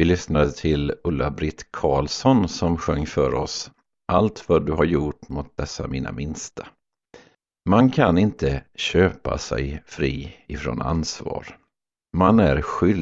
Vi lyssnade till Ulla-Britt Karlsson som sjöng för oss Allt vad du har gjort mot dessa mina minsta. Man kan inte köpa sig fri ifrån ansvar. Man är skyldig